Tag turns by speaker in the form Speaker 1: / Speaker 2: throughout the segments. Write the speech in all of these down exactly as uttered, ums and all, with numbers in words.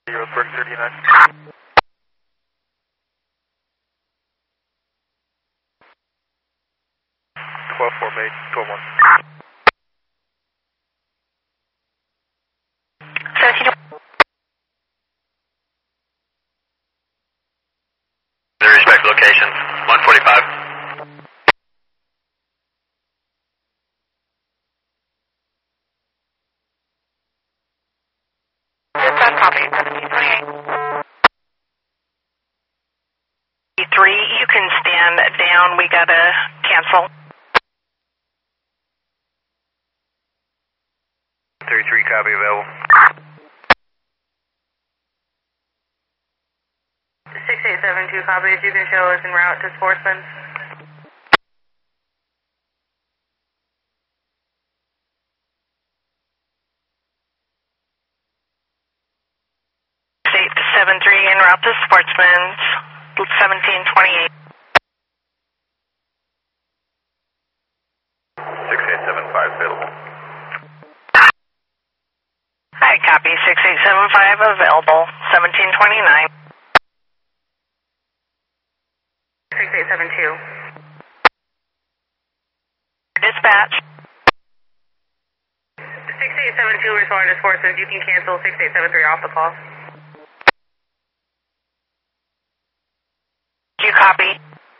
Speaker 1: Roseburg thirty-nine. twelve four made, twelve one.
Speaker 2: seventeen.
Speaker 3: The respect locations, one forty-five.
Speaker 2: Dispatch copy, seventeen twenty-eight. Three, you can stand down, we gotta cancel.
Speaker 3: thirty-three, copy, available.
Speaker 4: six eight seven two copies, you can show us en route to Sportsman.
Speaker 2: six eight seven three en route to Sportsman's, seventeen twenty-eight.
Speaker 3: six eight seven five, available.
Speaker 2: Hi, copy, six eight seven five available, seventeen twenty-nine.
Speaker 4: six eight seven two.
Speaker 2: Dispatch.
Speaker 4: six eight seven two respond to Sportsman, you can cancel six eight seven three off the call.
Speaker 2: Do you copy?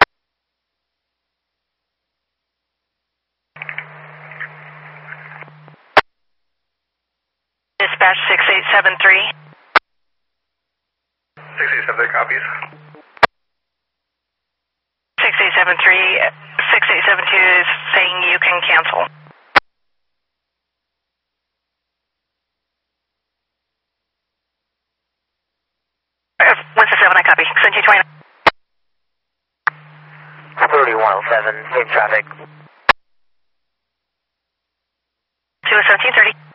Speaker 2: Dispatch six eight seven three.
Speaker 3: six eight seven three copies.
Speaker 2: six eight seven three, six eight seven two is saying you can cancel. one six seven, I copy. seventeen twenty-nine.
Speaker 5: thirty-one oh seven, same traffic.
Speaker 2: two seventeen thirty.